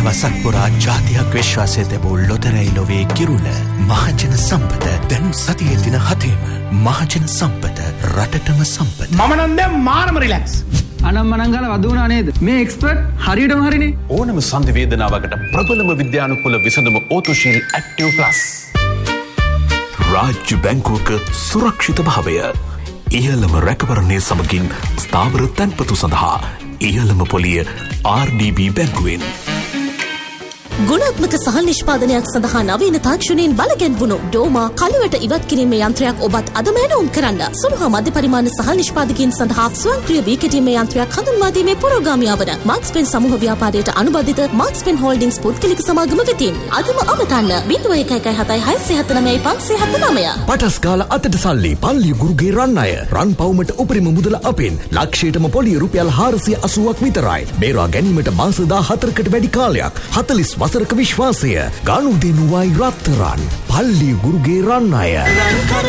මසක්පුරා ජාතියක් විශ්වාසය තැබූ ලොතරැයි ලොවේ කිරුළ මහජන සම්පත දැන් සතියේ දින 7ම මහජන සම්පත රටටම සම්පත. මම නම් දැන් මාරම රිලැක්ස්. අනම්මනංගල වදුණා නේද? මේ එක්ස්පර්ට් හරියටම හරිනේ. ඕනම සන්ධි වේදනාවකට ප්‍රබලම විද්‍යානුකූල විසඳුම ඕතුශීල් ඇක්ටිව් ප්ලස්. රාජ්‍ය බැංකුවක සුරක්ෂිත භාවය. ඉහළම රැකවරණය සමගින් ස්ථාවර තැන්පතු සඳහා ඉහළම පොලිය RDB බැංකුවෙන්. ගුණාත්මක සහල් නිෂ්පාදනයක් සඳහා නවීන තාක්ෂණයෙන් බලගැන්වුණු ඩෝමා කළුවට ඉවත් කිරීමේ යන්ත්‍රයක් ඔබත් අදම ඇනවුම් කරන්න. සුළු හා මධ්‍ය පරිමාණ සහල් නිෂ්පාදකයන් සඳහා ස්වයංක්‍රීය වී කෙටීමේ යන්ත්‍රයක් හඳුන්වා දීමේ පුරෝගාමී ආවරණ මාක්ස් පෙන් සමූහ ව්‍යාපාරයට අනුබද්ධිත මාක්ස් පෙන් හෝල්ඩින්ග්ස් පුද්ගලික සමාගම වෙතින්. අදම අමතන්න 0117676579. පටස් කාල අතට සල්ලි පල්ලි ගුරුගේ රන් අය රන් පවුමට උපරිම මුදල අපෙන් ලක්ෂයටම පොලිය රුපියල් 480ක් විතරයි. බේරා ගැනීමට මාස 14කට වැඩි කාලයක් 40 වසරක විශ්වාසය ගනුදෙනුවයි රත්තරන් පල්ලි ගුරුගේ රන් අය.